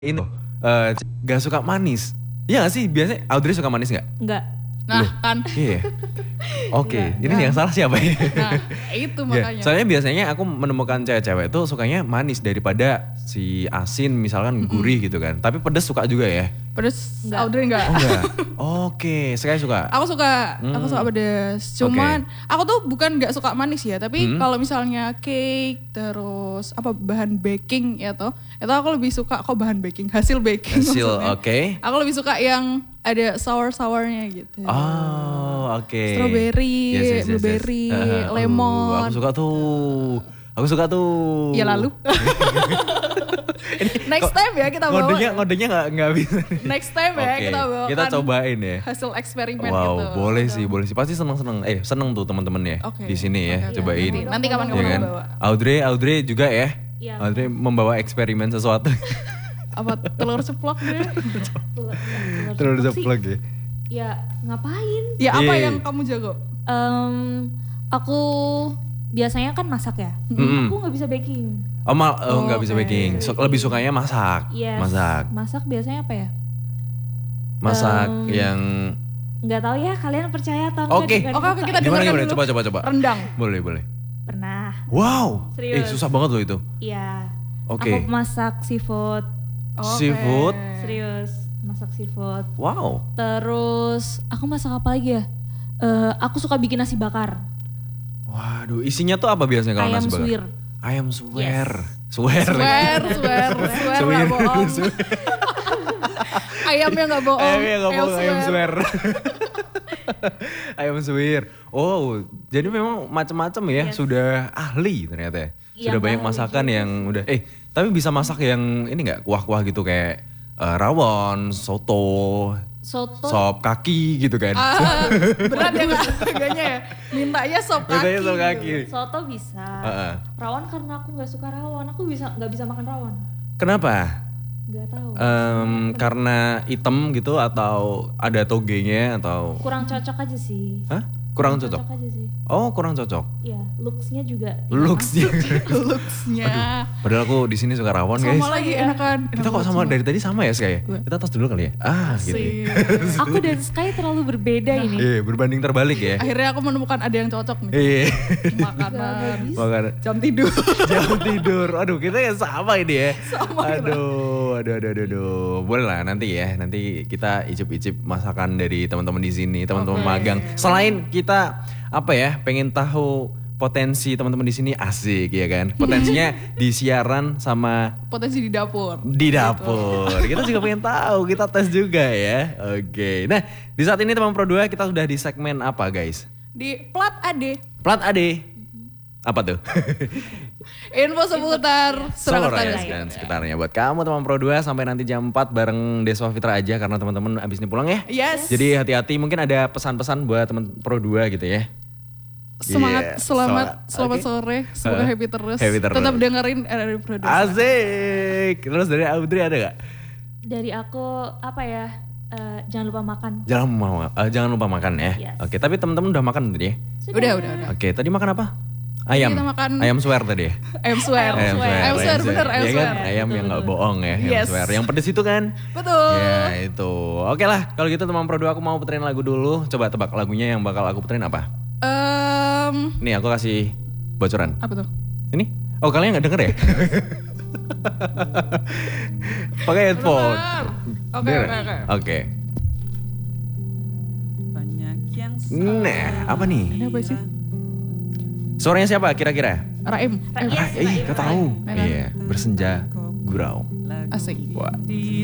Ini gak suka manis. Iya gak sih? Biasanya Audrey suka manis gak? Enggak. Nah, Loh, kan. Iya. Oke, ini Enggak. yang salah siapa ya? Nah, itu Ya, makanya. soalnya biasanya aku menemukan cewek-cewek itu sukanya manis daripada si asin misalkan gurih gitu kan. Tapi pedes suka juga ya? Pedes Enggak. Audrey enggak? Oh enggak? Oke, sekali suka. Aku suka pedes. Cuman aku tuh bukan nggak suka manis ya, tapi kalau misalnya cake terus apa bahan baking ya toh, itu aku lebih suka kok bahan baking, hasil baking. Hasil, maksudnya. oke. Aku lebih suka yang ada sour-sournya gitu. Oh, oke. Strawberry, blueberry, lemon. Aku suka tuh. Aku suka tuh. Ya lalu. Next time ya kita bawa. Ngodenya nggak bisa. Next time ya Oke, kita bawa. kita cobain ya. Hasil eksperimen Wow, gitu. boleh sih. Pasti seneng-seneng. Seneng tuh teman-teman ya Oke. di sini ya, Oke, cobain. Nanti Ya kapan-kapan kan? aku bawa. Audrey juga ya. Iya. Audrey membawa eksperimen sesuatu. Apa telur ceplok deh? Telur ceplok sih. ceplok ya. Ya ngapain? Ya apa Iya. yang kamu jago? Aku biasanya kan masak ya. Aku nggak bisa baking. Nggak bisa Oke. baking. Lebih sukanya masak. Yes. Masak biasanya apa ya? Masak yang Nggak tahu ya, kalian percaya atau enggak? Oke. dengan Oke, muka kita ini? dengarkan gimana? dulu. Coba. Rendang. Boleh. Pernah. Wow. Serius. Susah banget loh itu. Iya. Oke. Aku masak seafood. Oke. Seafood. Serius, masak seafood. Wow. Terus aku masak apa lagi ya? Aku suka bikin nasi bakar. Waduh, isinya tuh apa biasanya kalau Ayam nasi bakar? suwir. Ayam suwir. Yes. Suwir. Swear nggak bohong. Ayamnya nggak bohong. Ayamnya nggak bohong, ayam swear. suwir. Ayam suwir. Oh, jadi memang macam-macam ya. Yes. Sudah ahli ternyata ya. Iya, Sudah banyak ahli masakan juga yang udah. Tapi bisa masak yang ini nggak kuah-kuah gitu kayak rawon, soto, Soto. sop kaki gitu kan. Berat ya nggak harganya ya? Mintanya sop kaki. Mintanya sop kaki. Soto bisa. Heeh. Rawon karena aku nggak suka rawon. Aku nggak bisa makan rawon. Kenapa? Nggak tahu. Karena hitam gitu atau ada togenya atau Kurang cocok aja sih. Hah? Kurang cocok? aja sih. Oh, kurang cocok. Iya, looks-nya juga. tidak Looks-nya. Looks-nya. Padahal aku di sini suka rawon, guys. Sama lagi enakan. Kita kok sama dari tadi sama ya, Sky? Kita tos dulu kali ya. Gitu. Ya. Asik. Aku dan Sky terlalu berbeda ini. Iya, berbanding terbalik ya. Akhirnya aku menemukan ada yang cocok nih. Iya. Makanan, Makan jam tidur. jam tidur. Aduh, kita yang sama ini ya. Aduh. Boleh lah nanti ya. Nanti kita icip-icip masakan dari teman-teman di sini, teman-teman magang. Selain kita pengen tahu potensi teman-teman di sini asik ya kan. Potensinya di siaran sama Potensi di dapur. di dapur. Kita juga pengen tahu, kita tes juga ya. Oke. Nah, di saat ini teman Pro 2 kita sudah di segmen apa, guys? Di plat AD. Plat AD. Apa tuh? Info seputar Surakarta Solo dan sekitarnya. Buat kamu teman Pro 2 sampai nanti jam 4 bareng Deswa Fitra aja karena teman-teman abis ini pulang ya. Yes. Jadi hati-hati, mungkin ada pesan-pesan buat teman Pro 2 gitu ya. Semangat, Iya. selamat Oke. sore. Semoga happy terus. Happy terus. Tetap dengerin RRI Produksi. Asik. Terus dari Audrey ada gak? Dari aku apa ya? Jangan lupa makan. Jangan lupa makan ya. Yes. Oke, tapi teman-teman udah makan tadi ya? Udah. Oke, tadi makan apa? Ayam. Kita makan Ayam suwer tadi ya? Ayam swear. Ayam Bener, ayam Iya kan? swear. Ayam yang gak bohong ya, ayam Yes. swear. Yang pedes itu kan? Betul. Ya itu. Oke lah, kalau gitu teman Pro 2 aku mau puterin lagu dulu. Coba tebak lagunya yang bakal aku puterin apa? Nih aku kasih bocoran. Apa tuh? Ini? Oh kalian gak denger ya? Pakai headphone. Oke, Denger? oke. Oke. Nah, apa nih? Ini apa sih? Suaranya siapa kira-kira? Raim. Kau tahu. Iya, bersenja gurau. Asik. Wah.